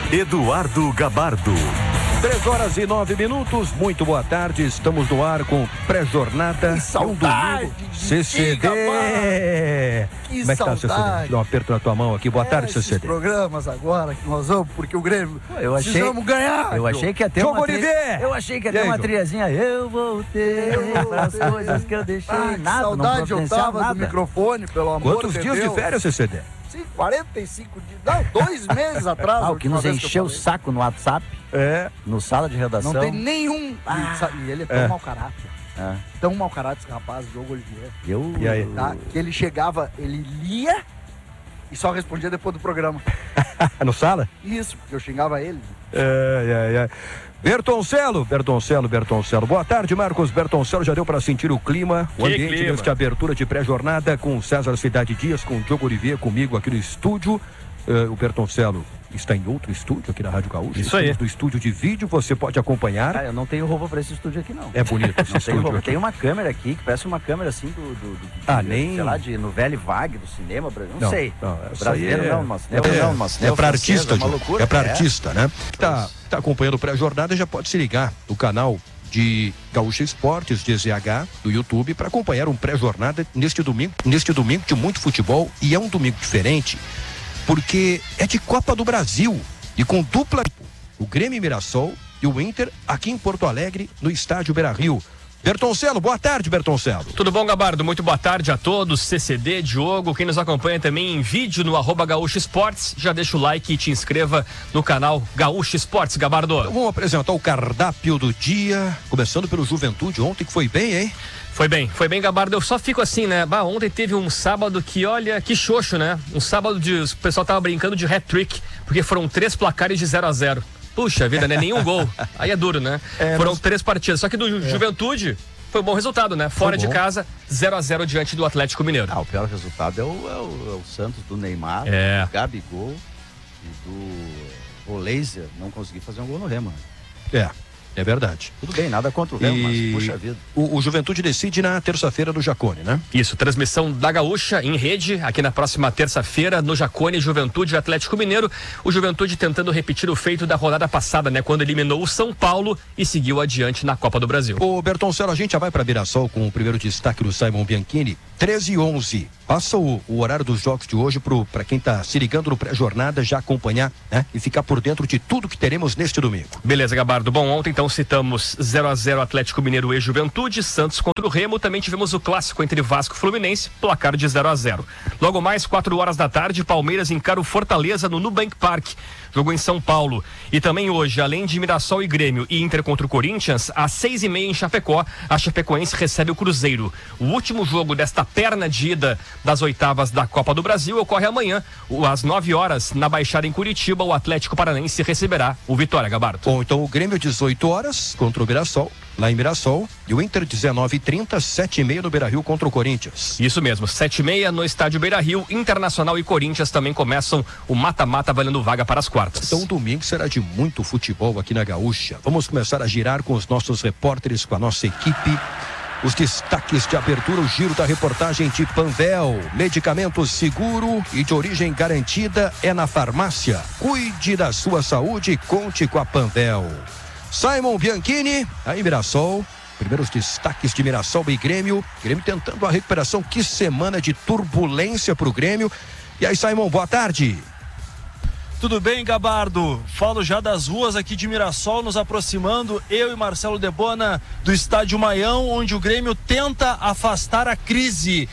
Eduardo Gabardo. 3h09, muito boa tarde, estamos no ar com pré-jornada. Que saudade! CCD! Que Como é que tá, CCD? Dá um aperto na tua mão aqui, boa tarde, CCD. Programas agora que nós vamos, porque o Grêmio precisamos ganhar. Eu achei que ia ter Jogo uma Olivier! Eu achei que ia ter uma trilhazinha. Eu voltei para as coisas que eu deixei. Que saudade eu tava do microfone, pelo amor de Deus. Quantos dias de férias, CCD? Sim, 45 dias. Não, 2 meses atrás. O que nos encheu o saco no WhatsApp, no sala de redação. Não tem nenhum. E ele é tão mau caráter. Tão mau caráter esse rapaz, Diogo Olivier. E aí? Tá? Que ele chegava, ele lia e só respondia depois do programa. No sala? Isso, porque eu xingava ele. Bertoncello. Boa tarde, Marcos Bertoncello. Já deu para sentir o clima, o ambiente nesta abertura de pré-jornada com César Cidade Dias, com o Diogo Olivier comigo aqui no estúdio. O Bertoncello está em outro estúdio aqui na Rádio Gaúcha. Isso aí. Do estúdio de vídeo, você pode acompanhar. Eu não tenho roupa para esse estúdio aqui, não. É bonito esse estúdio aqui. Tem uma câmera aqui, que parece uma câmera assim sei lá, de novela Vague do cinema, não sei. Brasileiro É para artista, é uma loucura. É para artista, né? Tá acompanhando o pré-jornada, já pode se ligar no canal de Gaúcha Esportes, GZH, do YouTube, para acompanhar um pré-jornada neste domingo de muito futebol, e é um domingo diferente, porque é de Copa do Brasil e com dupla, o Grêmio Mirassol e o Inter aqui em Porto Alegre, no estádio Beira-Rio. Bertoncello, boa tarde, Bertoncello. Tudo bom, Gabardo? Muito boa tarde a todos, CCD, Diogo, quem nos acompanha também em vídeo no @Gaúcha Esportes, já deixa o like e te inscreva no canal Gaúcha Esportes, Gabardo. Então, vamos apresentar o cardápio do dia, começando pelo Juventude ontem, que foi bem, hein? Foi bem, Gabardo. Eu só fico assim, né? Ontem teve um sábado que, olha, que xoxo, né? Um sábado o pessoal tava brincando de hat-trick, porque foram 3 placares de 0-0. Puxa vida, né? Nenhum gol. Aí é duro, né? Foram 3 partidas. Só que do Juventude foi um bom resultado, né? Fora de casa, 0-0 diante do Atlético Mineiro. O pior resultado é o Santos do Neymar, do Gabigol e do Laser não conseguir fazer um gol no Remo. É verdade. Tudo bem, nada contra o Remo, mas puxa vida. O Juventude decide na terça-feira do Jacone, né? Isso, transmissão da Gaúcha em rede, aqui na próxima terça-feira, no Jacone, Juventude e Atlético Mineiro. O Juventude tentando repetir o feito da rodada passada, né? Quando eliminou o São Paulo e seguiu adiante na Copa do Brasil. Ô, Bertoncello, a gente já vai para Mirassol com o primeiro destaque do Simon Bianchini. 13h11. Passa o horário dos jogos de hoje para quem tá se ligando no pré-jornada já acompanhar, né? E ficar por dentro de tudo que teremos neste domingo. Beleza, Gabardo. Bom, ontem então citamos 0-0 Atlético Mineiro e Juventude, Santos contra o Remo. Também tivemos o clássico entre Vasco e Fluminense, placar de 0-0. Logo mais, 4h da tarde, Palmeiras encara o Fortaleza no Nubank Park. Jogo em São Paulo. E também hoje, além de Mirassol e Grêmio e Inter contra o Corinthians, às 6h30 em Chapecó, a Chapecoense recebe o Cruzeiro. O último jogo desta perna de ida das oitavas da Copa do Brasil ocorre amanhã, às 9h, na Baixada em Curitiba. O Atlético Paranaense receberá o Vitória, Gabardo. Bom, então o Grêmio 18h contra o Mirassol, lá em Mirassol, e o Inter 19h30, 7h30 no Beira-Rio contra o Corinthians. Isso mesmo, 7h30 no estádio Beira-Rio. Internacional e Corinthians também começam o mata-mata valendo vaga para as quartas. Então o domingo será de muito futebol aqui na Gaúcha. Vamos começar a girar com os nossos repórteres, com a nossa equipe. Os destaques de abertura, o giro da reportagem de Panvel. Medicamento seguro e de origem garantida é na farmácia. Cuide da sua saúde e conte com a Panvel. Simon Bianchini, aí Mirassol. Primeiros destaques de Mirassol e Grêmio. Grêmio tentando a recuperação. Que semana de turbulência para o Grêmio. E aí, Simon, boa tarde. Tudo bem, Gabardo? Falo já das ruas aqui de Mirassol, nos aproximando, eu e Marcelo Debona, do estádio Maião, onde o Grêmio tenta afastar a crise.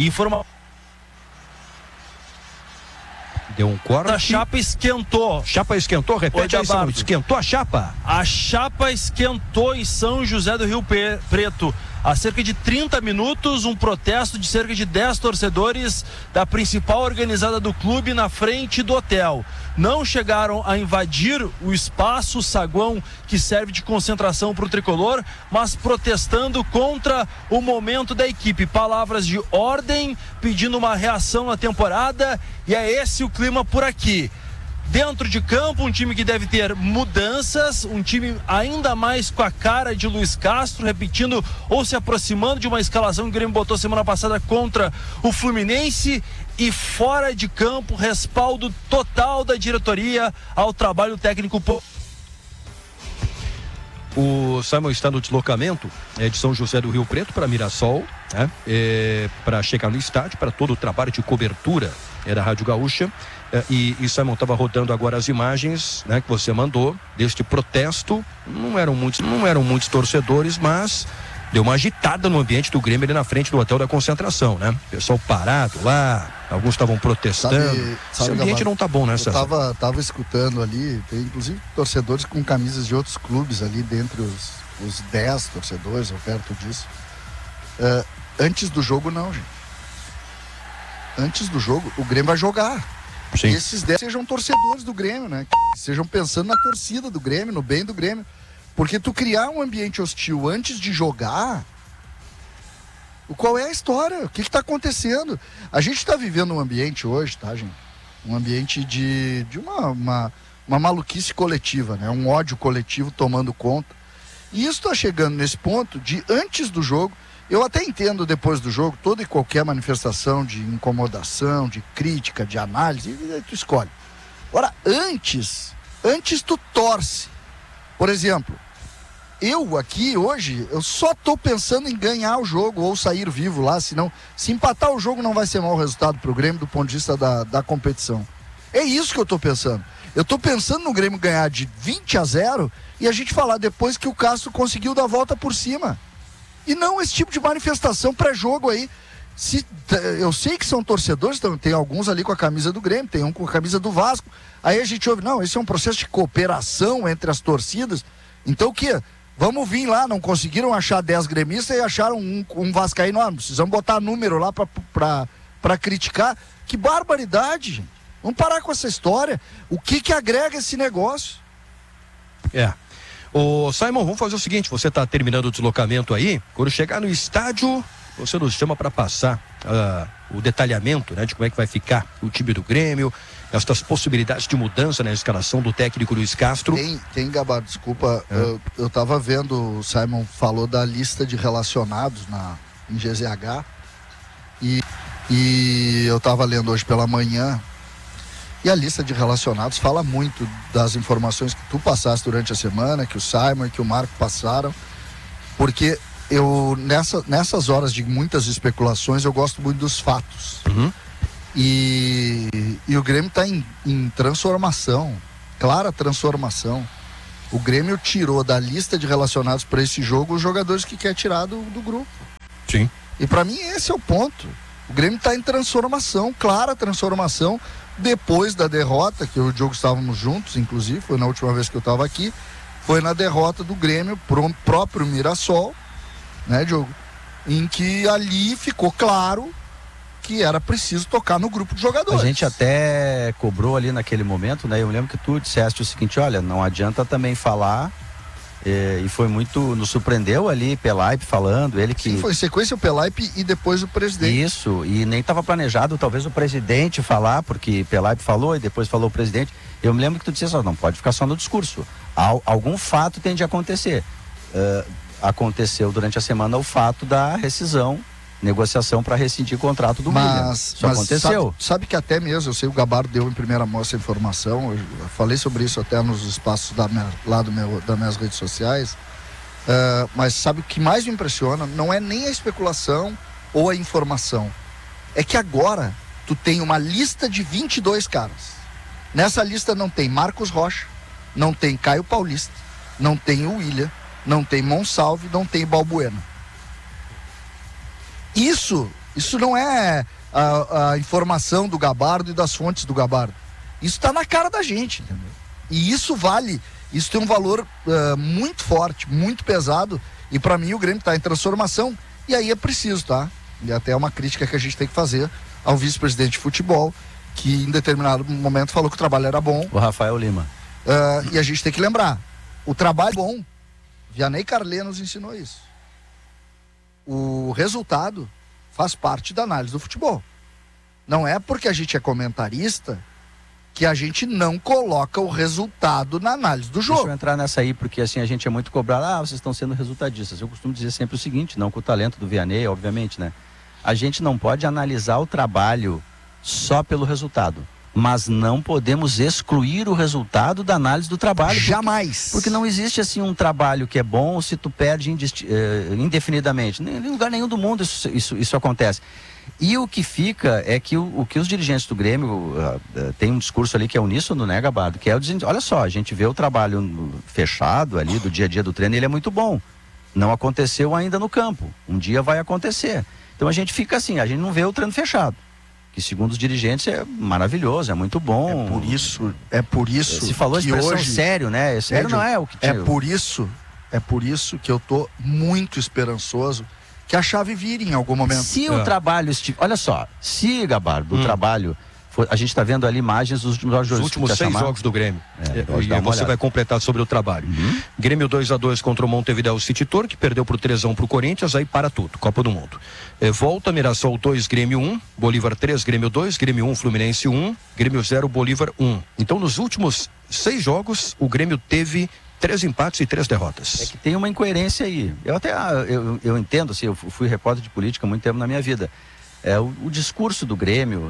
Deu um corte. A chapa esquentou. Chapa esquentou? Repete aí, Gabardo. Esquentou a chapa? A chapa esquentou em São José do Rio Preto. Há cerca de 30 minutos, um protesto de cerca de 10 torcedores da principal organizada do clube na frente do hotel. Não chegaram a invadir o espaço, o saguão que serve de concentração para o tricolor, mas protestando contra o momento da equipe. Palavras de ordem, pedindo uma reação na temporada, e é esse o clima por aqui. Dentro de campo, um time que deve ter mudanças, um time ainda mais com a cara de Luiz Castro, repetindo ou se aproximando de uma escalação que o Grêmio botou semana passada contra o Fluminense. E fora de campo, respaldo total da diretoria ao trabalho técnico. O Simon está no deslocamento de São José do Rio Preto para Mirassol, né? Para chegar no estádio, para todo o trabalho de cobertura da Rádio Gaúcha. E Simon estava rodando agora as imagens, né, que você mandou deste protesto. Não eram muitos torcedores, mas deu uma agitada no ambiente do Grêmio ali na frente do Hotel da Concentração, né? Pessoal parado lá, alguns estavam protestando. Esse ambiente não tá bom, né, César? Eu tava escutando ali, tem inclusive torcedores com camisas de outros clubes ali, dentre os 10 torcedores, ou perto disso. Antes do jogo, não, gente. Antes do jogo, o Grêmio vai jogar. Sim. E esses 10 sejam torcedores do Grêmio, né? Que sejam pensando na torcida do Grêmio, no bem do Grêmio. Porque tu criar um ambiente hostil antes de jogar, qual é a história? O que está acontecendo? A gente está vivendo um ambiente hoje, tá, gente? Um ambiente de uma maluquice coletiva, né? Um ódio coletivo tomando conta. E isso está chegando nesse ponto de antes do jogo. Eu até entendo depois do jogo toda e qualquer manifestação de incomodação, de crítica, de análise, e tu escolhe. Agora, antes tu torce. Por exemplo, eu aqui hoje, eu só tô pensando em ganhar o jogo ou sair vivo lá, senão, se empatar o jogo não vai ser mau resultado pro Grêmio do ponto de vista da competição. É isso que eu tô pensando. Eu tô pensando no Grêmio ganhar de 20-0 e a gente falar depois que o Castro conseguiu dar a volta por cima. E não esse tipo de manifestação pré-jogo aí. Eu sei que são torcedores, então, tem alguns ali com a camisa do Grêmio, tem um com a camisa do Vasco. Aí a gente ouve, não, esse é um processo de cooperação entre as torcidas. Então o quê? Vamos vir lá, não conseguiram achar 10 gremistas e acharam um vascaíno. Não, precisamos botar número lá pra criticar. Que barbaridade, gente. Vamos parar com essa história. O que agrega esse negócio? Ô Simon, vamos fazer o seguinte, você está terminando o deslocamento aí, quando chegar no estádio, você nos chama para passar o detalhamento, né, de como é que vai ficar o time do Grêmio, estas possibilidades de mudança na escalação do técnico Luiz Castro. Tem Gabardo, desculpa, eu estava vendo, o Simon falou da lista de relacionados em GZH, e eu estava lendo hoje pela manhã, e a lista de relacionados fala muito das informações que tu passaste durante a semana, que o Simon e que o Marco passaram, porque eu, nessas horas de muitas especulações, eu gosto muito dos fatos. Uhum. E o Grêmio está em transformação, clara transformação. O Grêmio tirou da lista de relacionados para esse jogo os jogadores que quer tirar do grupo. Sim. E para mim esse é o ponto. O Grêmio está em transformação, clara transformação, depois da derrota, que eu e o Diogo estávamos juntos, inclusive, foi na última vez que eu estava aqui, foi na derrota do Grêmio pro próprio Mirassol, né, Diogo? Em que ali ficou claro que era preciso tocar no grupo de jogadores. A gente até cobrou ali naquele momento, né? Eu me lembro que tu disseste o seguinte, olha, não adianta também falar, e foi muito, nos surpreendeu ali Pelaipe falando, ele que... Sim, foi em sequência o Pelaipe e depois o presidente. Isso, e nem estava planejado talvez o presidente falar, porque Pelaipe falou e depois falou o presidente. Eu me lembro que tu disseste, não pode ficar só no discurso, algum fato tem de acontecer. Aconteceu durante a semana o fato da rescisão, negociação para rescindir o contrato do William. Isso aconteceu. Sabe que até mesmo, eu sei o Gabardo deu em primeira mão essa informação, eu falei sobre isso até nos espaços das minhas redes sociais, mas sabe o que mais me impressiona? Não é nem a especulação ou a informação, é que agora tu tem uma lista de 22 caras. Nessa lista não tem Marcos Rocha, não tem Caio Paulista, não tem o William, não tem Monsalve, não tem Balbuena. Isso não é a informação do Gabardo e das fontes do Gabardo. Isso está na cara da gente, entendeu? E isso tem um valor muito forte, muito pesado. E para mim o Grêmio está em transformação. E aí é preciso, tá? E até é uma crítica que a gente tem que fazer ao vice-presidente de futebol, que em determinado momento falou que o trabalho era bom. O Rafael Lima. E a gente tem que lembrar, o trabalho é bom. Vianney Carlê nos ensinou isso. O resultado faz parte da análise do futebol. Não é porque a gente é comentarista que a gente não coloca o resultado na análise do Deixa eu jogo. entrar nessa aí, porque assim, a gente é muito cobrado, vocês estão sendo resultadistas. Eu costumo dizer sempre o seguinte, não com o talento do Vianney, obviamente, né? A gente não pode analisar o trabalho só pelo resultado, mas não podemos excluir o resultado da análise do trabalho. Jamais. Porque não existe assim um trabalho que é bom se tu perde indefinidamente. Em lugar nenhum do mundo isso acontece. E o que fica é que o que os dirigentes do Grêmio tem um discurso ali que é uníssono, né, Gabardo? Que é o dizendo, olha só, a gente vê o trabalho fechado ali do dia a dia do treino, ele é muito bom. Não aconteceu ainda no campo. Um dia vai acontecer. Então a gente fica assim, a gente não vê o treino fechado. Que segundo os dirigentes é maravilhoso, é muito bom. É por isso se falou que expressão hoje, sério, né? Sério não é o que tinha. É por isso que eu tô muito esperançoso que a chave vire em algum momento. Se o trabalho olha só, se, Gabardo, o trabalho a gente está vendo ali imagens dos últimos jogos. Os últimos 6 jogos do Grêmio. E você vai completar sobre o trabalho. Grêmio 2-2 contra o Montevideo City Torque, perdeu por 3-1 pro Corinthians, aí para tudo, Copa do Mundo. Volta, Mirassol 2, Grêmio 1, Bolívar 3, Grêmio 2, Grêmio 1, Fluminense 1, Grêmio 0, Bolívar 1. Então, nos últimos 6 jogos, o Grêmio teve 3 empates e 3 derrotas. É que tem uma incoerência aí. Eu entendo, assim, eu fui repórter de política há muito tempo na minha vida. O discurso do Grêmio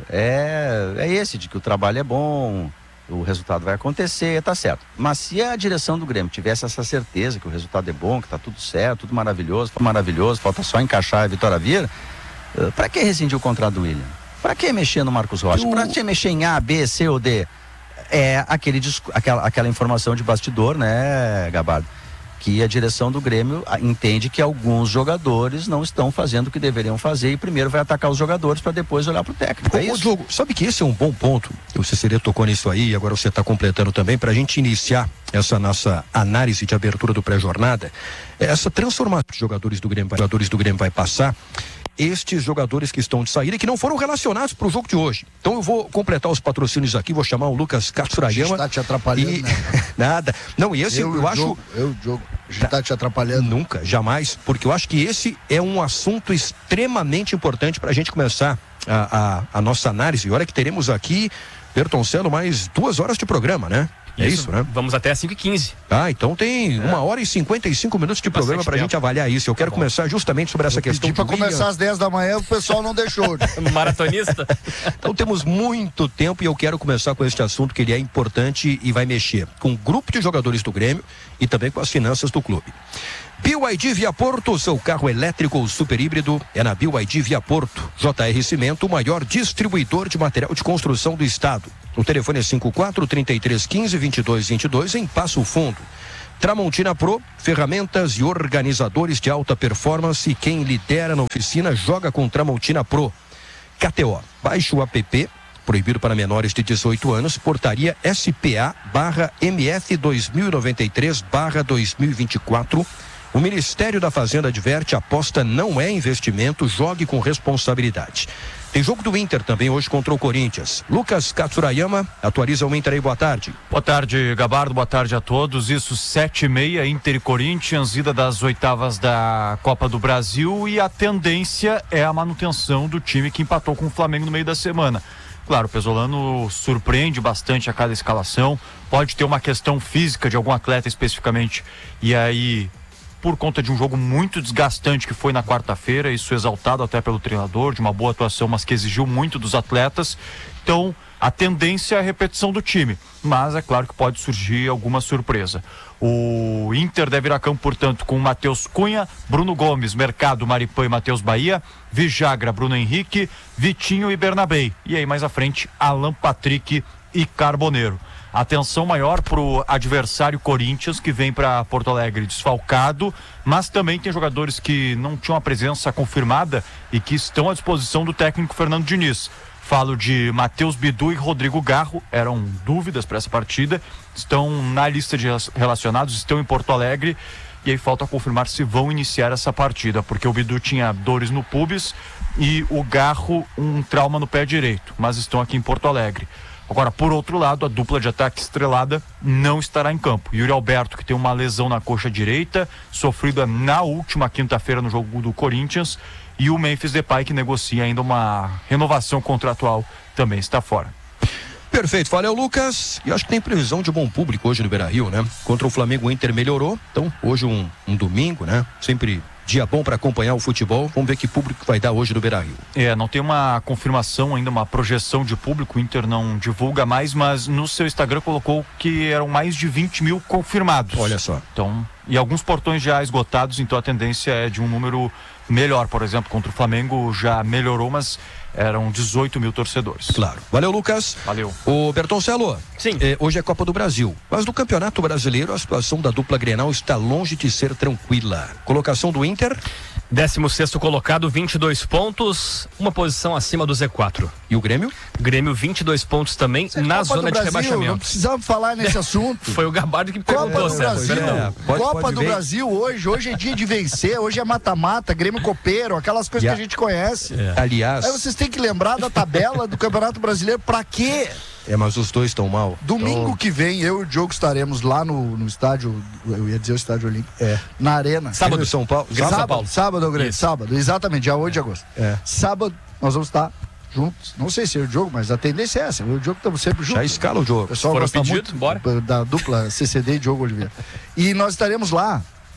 é esse, de que o trabalho é bom, o resultado vai acontecer, tá certo. Mas se a direção do Grêmio tivesse essa certeza que o resultado é bom, que tá tudo certo, tudo maravilhoso, falta só encaixar a Vitória Vieira, pra que rescindir o contrato do William? Pra que mexer no Marcos Rocha? Pra que mexer em A, B, C ou D? É aquela informação de bastidor, né, Gabardo? Que a direção do Grêmio entende que alguns jogadores não estão fazendo o que deveriam fazer e primeiro vai atacar os jogadores para depois olhar para o técnico. É isso? Diogo, sabe que esse é um bom ponto? O Cecília tocou nisso aí e agora você está completando também para a gente iniciar essa nossa análise de abertura do pré-jornada. Essa transformação que os jogadores do Grêmio vai passar. Estes jogadores que estão de saída e que não foram relacionados para o jogo de hoje. Então eu vou completar os patrocínios aqui, vou chamar o Lucas Katsurayama. Está te atrapalhando, né? Nada. Não, e esse eu acho... Diogo, está te atrapalhando. Nunca, jamais, porque eu acho que esse é um assunto extremamente importante para a gente começar a nossa análise. E olha que teremos aqui, Bertoncello, mais 2 horas de programa, né? É isso, né? Vamos até 5h15. Então tem 1h55 minutos de programa pra gente avaliar isso. Eu quero começar justamente sobre essa questão de para começar às 10 da manhã, o pessoal não deixou. Maratonista. Então temos muito tempo e eu quero começar com este assunto que ele é importante e vai mexer com o grupo de jogadores do Grêmio e também com as finanças do clube. BYD Via Porto, seu carro elétrico ou super híbrido é na BYD Via Porto. JR Cimento, o maior distribuidor de material de construção do estado. O telefone é 54-3315-2222 em Passo Fundo. Tramontina Pro, ferramentas e organizadores de alta performance. Quem lidera na oficina joga com Tramontina Pro. KTO, baixe o app, proibido para menores de 18 anos, portaria SPA/MF 2093/2024. O Ministério da Fazenda adverte, aposta não é investimento, jogue com responsabilidade. Tem jogo do Inter também hoje contra o Corinthians. Lucas Katsurayama atualiza o Inter aí, boa tarde. Boa tarde, Gabardo, boa tarde a todos. Isso, 7h30, Inter e Corinthians, ida das oitavas da Copa do Brasil e a tendência é a manutenção do time que empatou com o Flamengo no meio da semana. Claro, o Pesolano surpreende bastante a cada escalação, pode ter uma questão física de algum atleta especificamente, e aí, por conta de um jogo muito desgastante que foi na quarta-feira, isso exaltado até pelo treinador, de uma boa atuação, mas que exigiu muito dos atletas. Então, a tendência é a repetição do time, mas é claro que pode surgir alguma surpresa. O Inter deve ir a campo, portanto, com Matheus Cunha, Bruno Gomes, Mercado, Maripã e Matheus Bahia, Vijagra, Bruno Henrique, Vitinho e Bernabei. E aí mais à frente, Alan Patrick e Carboneiro. Atenção maior para o adversário Corinthians, que vem para Porto Alegre desfalcado, mas também tem jogadores que não tinham a presença confirmada e que estão à disposição do técnico Fernando Diniz. Falo de Matheus Bidu e Rodrigo Garro, eram dúvidas para essa partida, estão na lista de relacionados, estão em Porto Alegre, e aí falta confirmar se vão iniciar essa partida, porque o Bidu tinha dores no pubis e o Garro um trauma no pé direito, mas estão aqui em Porto Alegre. Agora, por outro lado, a dupla de ataque estrelada não estará em campo. Yuri Alberto, que tem uma lesão na coxa direita, sofrida na última quinta-feira no jogo do Corinthians, e o Memphis Depay, que negocia ainda uma renovação contratual, também está fora. Perfeito, valeu, Lucas. E acho que tem previsão de bom público hoje no Beira-Rio, né? Contra o Flamengo, o Inter melhorou. Então, hoje um domingo, né? Sempre dia bom para acompanhar o futebol. Vamos ver que público vai dar hoje no Beira-Rio. Não tem uma confirmação ainda, uma projeção de público. O Inter não divulga mais, mas no seu Instagram colocou que eram mais de 20 mil confirmados. Olha só. Então, e alguns portões já esgotados, então a tendência é de um número melhor. Por exemplo, contra o Flamengo já melhorou, mas eram 18 mil torcedores. Claro. Valeu, Lucas. Valeu. Ô, Bertoncello. Sim. Hoje é Copa do Brasil. Mas no Campeonato Brasileiro, a situação da dupla Grenal está longe de ser tranquila. Colocação do Inter. 16º colocado, 22 pontos, uma posição acima do Z4. E o Grêmio? Grêmio, 22 pontos também, na Copa zona do de Brasil, rebaixamento. Não precisamos falar nesse assunto. Foi o Gabardo que Copa perguntou, do César. Brasil, Pode Copa do ver. Brasil hoje é dia de vencer, hoje é mata-mata, Grêmio Copeiro, aquelas coisas que a gente conhece. Aliás, Aí vocês têm que lembrar da tabela do Campeonato Brasileiro, pra quê? mas os dois estão mal. Domingo que vem, eu e o Diogo estaremos lá no estádio, eu ia dizer o Estádio Olímpico, na Arena. Sábado em São Paulo. São Paulo. Sábado, Grêmio, sábado, exatamente, dia 8 de agosto. Sábado, nós vamos estar juntos, não sei se eu e o Diogo, mas a tendência é essa, eu e o Diogo estamos sempre juntos. Já escala o O jogo. pessoal Foram gosta pedido, muito bora. da dupla CCD e Diogo Oliveira. E nós estaremos lá.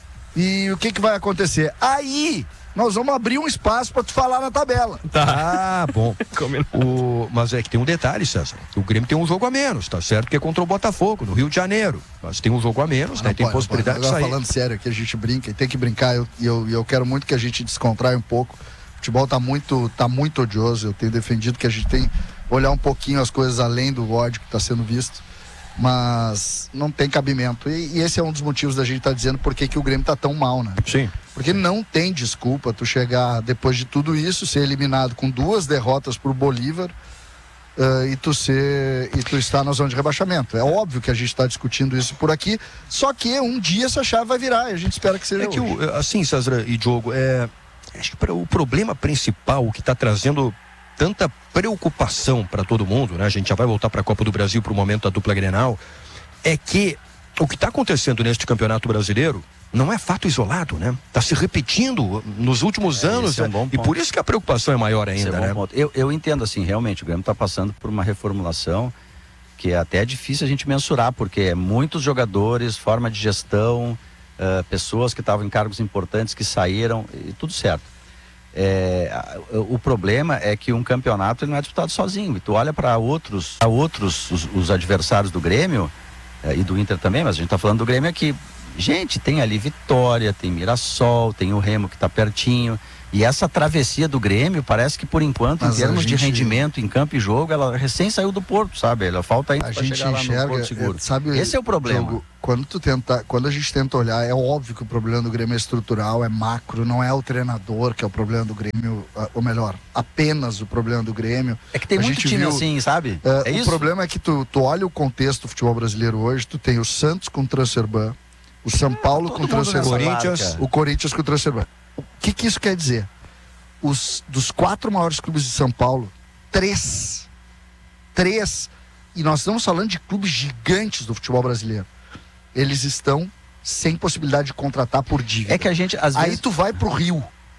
E o que vai acontecer? Aí nós vamos abrir um espaço para tu falar na tabela. Ah, bom. Combinado. Mas é que tem um detalhe, César. O Grêmio tem um jogo a menos, tá certo? Que é contra o Botafogo, no Rio de Janeiro. Mas tem um jogo a menos, né? Tem possibilidade de Agora, sair. falando sério aqui, a gente brinca e tem que brincar. Eu quero muito que a gente descontraia um pouco. O futebol tá muito odioso. Eu tenho defendido que a gente tem que olhar um pouquinho as coisas além do ódio que está sendo visto. Mas não tem cabimento. E esse é um dos motivos da gente estar dizendo por que o Grêmio está tão mal, né? Sim. Porque não tem desculpa tu chegar, depois de tudo isso, ser eliminado com 2 derrotas pro Bolívar e tu estar na zona de rebaixamento. É óbvio que a gente está discutindo isso por aqui, só que um dia essa chave vai virar e a gente espera que seja É que, hoje. assim, César e Diogo, acho que o problema principal, o que está trazendo tanta preocupação para todo mundo, né? A gente já vai voltar para a Copa do Brasil para o momento da dupla Grenal, é que o que está acontecendo neste Campeonato Brasileiro não é fato isolado, né? Está se repetindo nos últimos anos, esse é um bom e ponto. por isso que a preocupação é maior Esse ainda, é um bom né? ponto. Eu entendo assim, realmente, o Grêmio está passando por uma reformulação que é até difícil a gente mensurar, porque é muitos jogadores, forma de gestão, pessoas que estavam em cargos importantes que saíram, e tudo certo. O problema é que um campeonato ele não é disputado sozinho. E tu olha para outros os adversários do Grêmio e do Inter também, mas a gente está falando do Grêmio aqui. Gente, tem ali Vitória, tem Mirassol, tem o Remo que está pertinho. E essa travessia do Grêmio parece que por enquanto, Mas em termos a de gente- rendimento em campo e jogo, ela recém saiu do Porto, sabe? Ela falta ainda A para gente chegar lá no enxerga, Porto Seguro. sabe? Esse é o problema. Diogo, quando a gente tenta olhar, é óbvio que o problema do Grêmio é estrutural, é macro, não é o treinador que é o problema do Grêmio, ou melhor, apenas o problema do Grêmio. É que tem A muito gente time viu, assim, sabe? É o isso? problema é que tu olha o contexto do futebol brasileiro hoje, tu tem o Santos com o Transferban, o São Paulo com o todo mundo nessa Transferban, Corinthians. o Corinthians com o Transferban. O que isso quer dizer? Dos 4 maiores clubes de São Paulo, 3, e nós estamos falando de clubes gigantes do futebol brasileiro, eles estão sem possibilidade de contratar por dívida. É que a gente, às Aí vezes... tu vai pro Rio.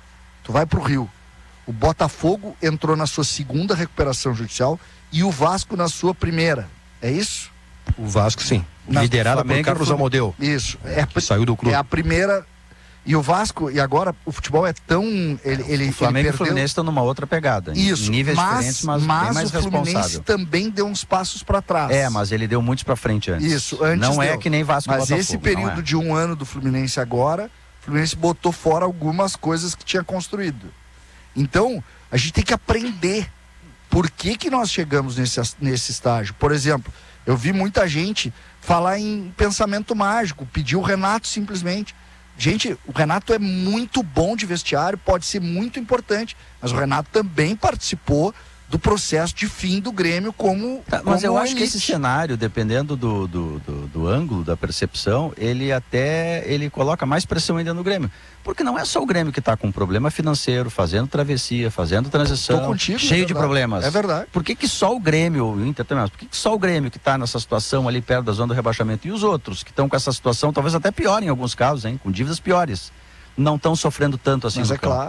O Botafogo entrou na sua segunda recuperação judicial e o Vasco na sua primeira. É isso? O Vasco, sim. Na- Liderado por Flamengo e Carlos Fluminense. Amodeu, Isso. que saiu do clube. É a primeira. E o Vasco, e agora o futebol é tão. Ele O Flamengo e o perdeu. Fluminense estão numa outra pegada. Isso. Em níveis diferentes, mas bem mais o Fluminense responsável. também deu uns passos para trás. Mas ele deu muitos pra frente antes. Isso, antes Não é deu. que nem Vasco e Mas Botafogo. esse período não é. de um ano do Fluminense agora, o Fluminense botou fora algumas coisas que tinha construído. Então, a gente tem que aprender por que nós chegamos nesse estágio. Por exemplo, eu vi muita gente falar em pensamento mágico, pedir o Renato simplesmente. Gente, o Renato é muito bom de vestiário, pode ser muito importante, mas o Renato também participou do processo de fim do Grêmio como Mas eu como acho que elite. esse cenário, dependendo do ângulo, da percepção, ele coloca mais pressão ainda no Grêmio. Porque não é só o Grêmio que está com problema financeiro, fazendo travessia, fazendo transição, Tô contigo, cheio é de verdade. problemas. É verdade. Por que só o Grêmio, o Inter também, mas por que só o Grêmio que está nessa situação ali perto da zona do rebaixamento e os outros que estão com essa situação, talvez até pior em alguns casos, hein, com dívidas piores, não estão sofrendo tanto assim Mas no é campo? claro.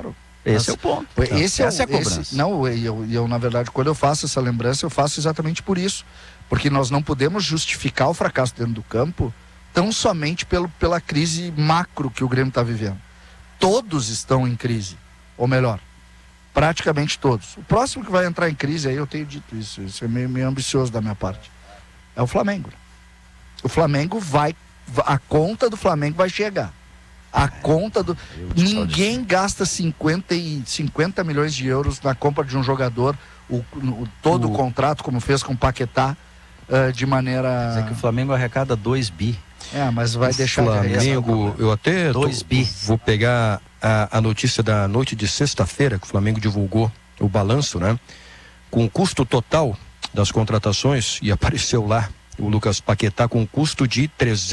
Esse é o ponto. Essa é a cobrança. Eu, na verdade, quando eu faço essa lembrança, eu faço exatamente por isso. Porque nós não podemos justificar o fracasso dentro do campo tão somente pela crise macro que o Grêmio está vivendo. Todos estão em crise. Ou melhor, praticamente todos. O próximo que vai entrar em crise, aí eu tenho dito isso é meio ambicioso da minha parte, é o Flamengo. O Flamengo a conta do Flamengo vai chegar. A conta do... Ninguém gasta 50 milhões de euros na compra de um jogador, todo o contrato, como fez com o Paquetá, de maneira... Mas é que o Flamengo arrecada 2 bi. Mas vai deixar de Flamengo, eu até vou pegar a notícia da noite de sexta-feira, que o Flamengo divulgou o balanço, né? Com o custo total das contratações, e apareceu lá o Lucas Paquetá com um custo de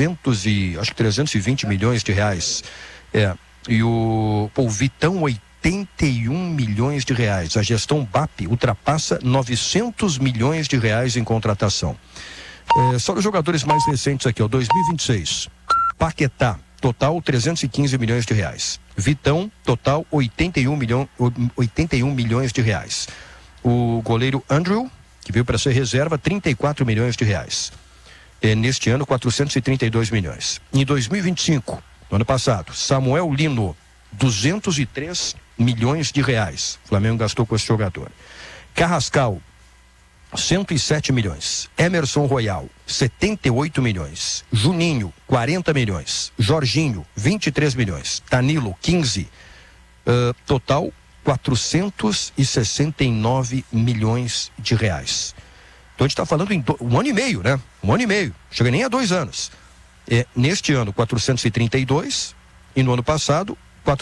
320 milhões de reais. E o Vitão, 81 milhões de reais. A gestão BAP ultrapassa 900 milhões de reais em contratação. Só os jogadores mais recentes aqui, 2026. Paquetá, total 315 milhões de reais. Vitão, total 81 milhões de reais. O goleiro Andrew, que veio para ser reserva, 34 milhões de reais. Neste ano, 432 milhões. Em 2025, no ano passado, Samuel Lino, 203 milhões de reais. O Flamengo gastou com esse jogador. Carrascal, 107 milhões. Emerson Royal, 78 milhões. Juninho, 40 milhões. Jorginho, 23 milhões. Danilo, 15. Total, 469 milhões de reais. Então a gente está falando em um ano e meio, né? Um ano e meio. Chega nem a 2 anos. Neste ano, 432. E no ano passado,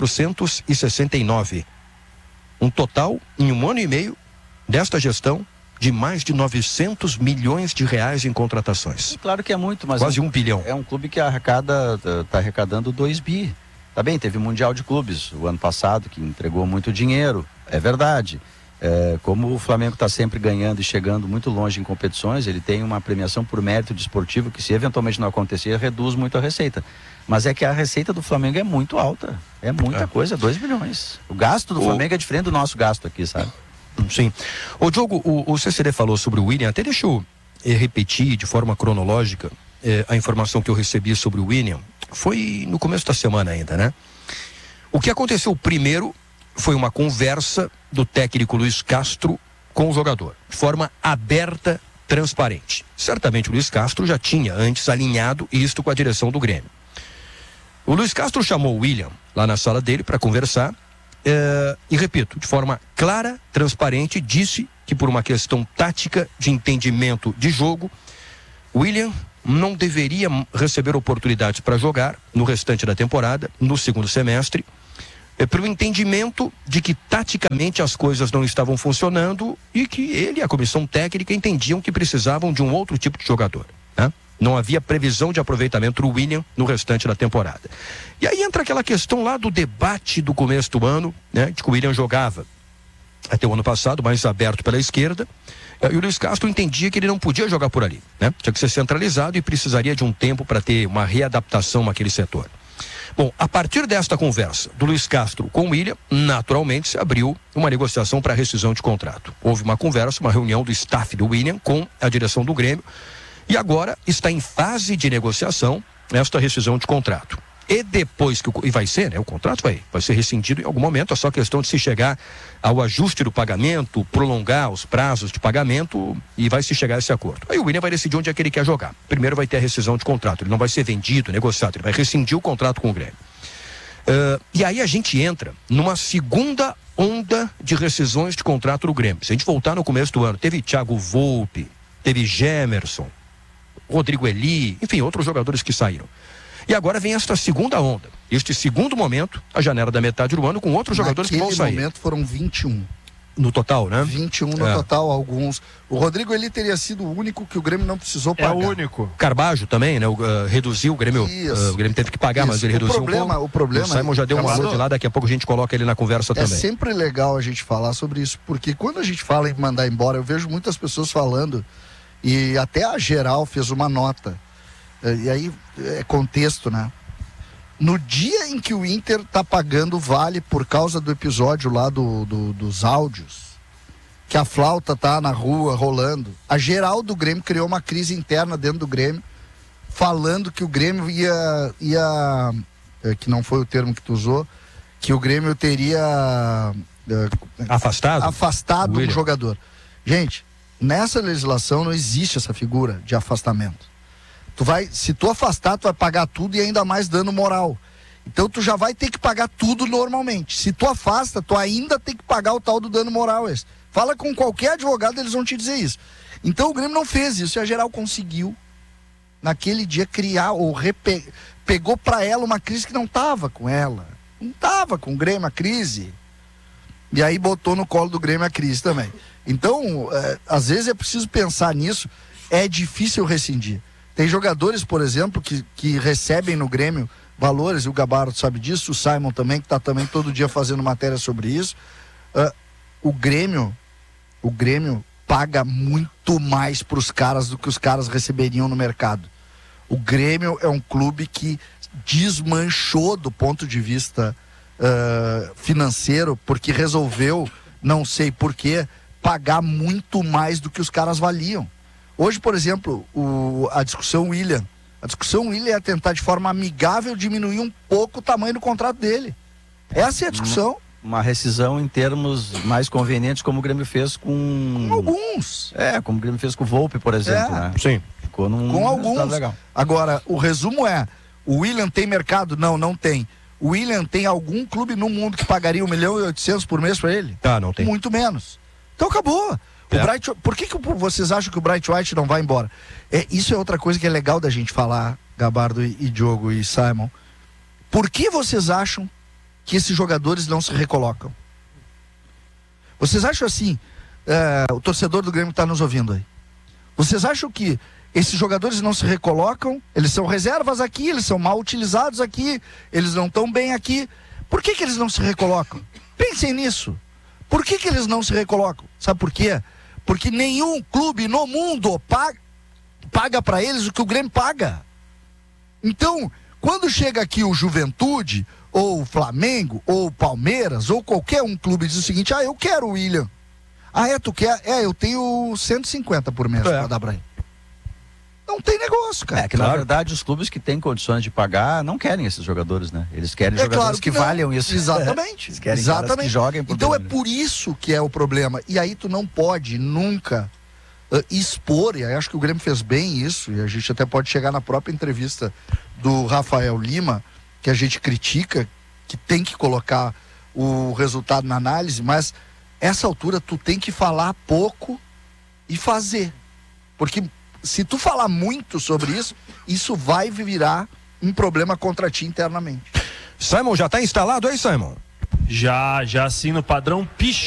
469. Um total, em um ano e meio, desta gestão, de mais de 900 milhões de reais em contratações. Claro que é muito, mas... Quase 1 bilhão. É um clube que está arrecadando 2 bi. Tá bem, teve o Mundial de Clubes o ano passado, que entregou muito dinheiro, é verdade. Como o Flamengo está sempre ganhando e chegando muito longe em competições, ele tem uma premiação por mérito desportivo que, se eventualmente não acontecer, reduz muito a receita. Mas é que a receita do Flamengo é muito alta. É muita coisa, 2 bilhões. O gasto do Flamengo é diferente do nosso gasto aqui, sabe? Sim. Ô Diogo, o CCD falou sobre o William, até deixa eu repetir de forma cronológica a informação que eu recebi sobre o William. Foi no começo da semana ainda, né? O que aconteceu primeiro foi uma conversa do técnico Luiz Castro com o jogador, de forma aberta, transparente. Certamente o Luiz Castro já tinha antes alinhado isto com a direção do Grêmio. O Luiz Castro chamou o William lá na sala dele para conversar e, repito, de forma clara, transparente, disse que por uma questão tática de entendimento de jogo, o William não deveria receber oportunidades para jogar no restante da temporada, no segundo semestre, pelo entendimento de que taticamente as coisas não estavam funcionando e que ele e a comissão técnica entendiam que precisavam de um outro tipo de jogador, né? Não havia previsão de aproveitamento do William no restante da temporada. E aí entra aquela questão lá do debate do começo do ano, né? De que o William jogava até o ano passado mais aberto pela esquerda, e o Luiz Castro entendia que ele não podia jogar por ali, né? Tinha que ser centralizado e precisaria de um tempo para ter uma readaptação naquele setor. Bom, a partir desta conversa do Luiz Castro com o William, naturalmente se abriu uma negociação para rescisão de contrato. Houve uma conversa, uma reunião do staff do William com a direção do Grêmio e agora está em fase de negociação esta rescisão de contrato. E depois e vai ser, né? O contrato vai ser rescindido em algum momento, é só questão de se chegar ao ajuste do pagamento, prolongar os prazos de pagamento e vai se chegar a esse acordo. Aí o William vai decidir onde é que ele quer jogar. Primeiro vai ter a rescisão de contrato, ele não vai ser vendido, negociado, ele vai rescindir o contrato com o Grêmio. E aí a gente entra numa segunda onda de rescisões de contrato do Grêmio. Se a gente voltar no começo do ano, teve Thiago Volpe, teve Gemerson, Rodrigo Eli, enfim, outros jogadores que saíram. E agora vem esta segunda onda, este segundo momento, a janela da metade do ano, com outros jogadores que vão sair. Naquele momento foram 21. No total, né? 21 no total, alguns. O Rodrigo Eli teria sido o único que o Grêmio não precisou pagar. É o único. Carbajo também, né? Reduziu o Grêmio. O Grêmio teve que pagar, mas ele reduziu um pouco. O problema, o Simon já deu um alô de lá, daqui a pouco a gente coloca ele na conversa também. É sempre legal a gente falar sobre isso, porque quando a gente fala em mandar embora, eu vejo muitas pessoas falando, e até a Geral fez uma nota. E aí é contexto, né? No dia em que o Inter tá pagando vale por causa do episódio lá dos áudios, que a flauta tá na rua rolando, a geral do Grêmio criou uma crise interna dentro do Grêmio, falando que o Grêmio ia que não foi o termo que tu usou, que o Grêmio teria afastado um jogador. Gente, nessa legislação não existe essa figura de afastamento. Se tu afastar, tu vai pagar tudo e ainda mais dano moral. Então tu já vai ter que pagar tudo normalmente. Se tu afasta, tu ainda tem que pagar o tal do dano moral esse. Fala com qualquer advogado, eles vão te dizer isso. Então o Grêmio não fez isso e a geral conseguiu naquele dia criar ou pegou pra ela uma crise que não tava com ela. Não tava com o Grêmio a crise. E aí botou no colo do Grêmio a crise também. Então, às vezes é preciso pensar nisso. É difícil rescindir. Tem jogadores, por exemplo, que recebem no Grêmio valores, e o Gabardo sabe disso, o Simon também, que está também todo dia fazendo matéria sobre isso. O Grêmio paga muito mais para os caras do que os caras receberiam no mercado. O Grêmio é um clube que desmanchou do ponto de vista financeiro, porque resolveu, não sei porquê, pagar muito mais do que os caras valiam. Hoje, por exemplo, a discussão William é tentar de forma amigável diminuir um pouco o tamanho do contrato dele. Essa é a discussão. Uma rescisão em termos mais convenientes, como o Grêmio fez com alguns. Como o Grêmio fez com o Volpe, por exemplo, né? Sim. Ficou num com alguns. Legal. Agora, o resumo é: o William tem mercado? Não tem. O William tem algum clube no mundo que pagaria 1.800.000 por mês para ele? Não tem. Muito menos. Então acabou. Por que vocês acham que o Bright White não vai embora? Isso é outra coisa que é legal da gente falar, Gabardo e Diogo e Simon. Por que vocês acham que esses jogadores não se recolocam? Vocês acham assim, o torcedor do Grêmio está nos ouvindo aí, vocês acham que esses jogadores não se recolocam? Eles são reservas aqui, eles são mal utilizados aqui, eles não estão bem aqui. Por que eles não se recolocam? Pensem nisso. Por que eles não se recolocam? Sabe por quê? Porque nenhum clube no mundo paga para eles o que o Grêmio paga. Então, quando chega aqui o Juventude, ou o Flamengo, ou o Palmeiras, ou qualquer um clube diz o seguinte: eu quero o William. Tu quer? Eu tenho 150 por mês para dar pra ele. Não tem negócio, cara. Na verdade, os clubes que têm condições de pagar não querem esses jogadores, né? Eles querem jogadores que valham isso. Exatamente. Eles querem caras que joguem por então Grêmio. É por isso que é o problema. E aí tu não pode nunca expor, e acho que o Grêmio fez bem isso, e a gente até pode chegar na própria entrevista do Rafael Lima, que a gente critica, que tem que colocar o resultado na análise, mas essa altura tu tem que falar pouco e fazer. Porque se tu falar muito sobre isso, isso vai virar um problema contra ti internamente. Simon, já está instalado aí, Simon? Já sim, no padrão Pichot.